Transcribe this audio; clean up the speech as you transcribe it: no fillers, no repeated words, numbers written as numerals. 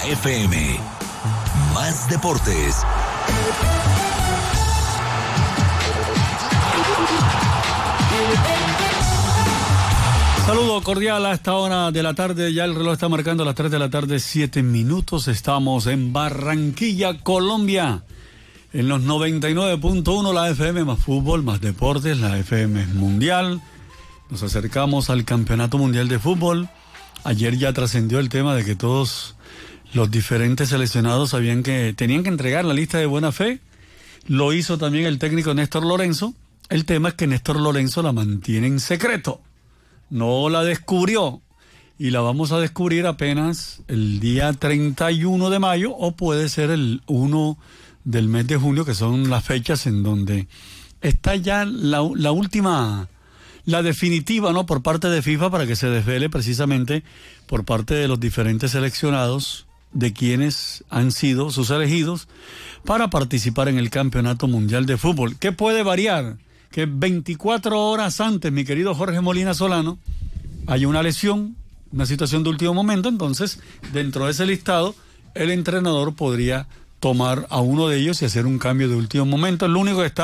FM. Más deportes. Saludo cordial a esta hora de la tarde. Ya el reloj está marcando las 3 de la tarde, 7 minutos. Estamos en Barranquilla, Colombia. En los 99.1 la FM, más fútbol, más deportes. La FM es mundial. Nos acercamos al Campeonato Mundial de Fútbol. Ayer ya trascendió el tema de que todos los diferentes seleccionados tenían que entregar la lista de buena fe. Lo hizo también el técnico Néstor Lorenzo. El tema es que Néstor Lorenzo la mantiene en secreto. No la descubrió y la vamos a descubrir apenas el día 31 de mayo o puede ser el 1 del mes de junio, que son las fechas en donde está ya la última, la definitiva, ¿no?, por parte de FIFA, para que se desvele precisamente por parte de los diferentes seleccionados de quienes han sido sus elegidos para participar en el Campeonato Mundial de Fútbol. ¿Qué puede variar? Que 24 horas antes, mi querido Jorge Molina Solano, hay una lesión, una situación de último momento. Entonces, dentro de ese listado, el entrenador podría tomar a uno de ellos y hacer un cambio de último momento. El único que está